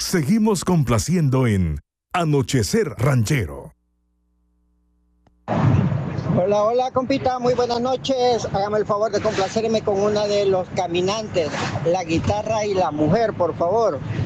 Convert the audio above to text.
Seguimos complaciendo en Anochecer Ranchero. Hola, hola, compita, muy buenas noches. Hágame el favor de complacerme con una de Los Caminantes, La Guitarra y la Mujer, por favor.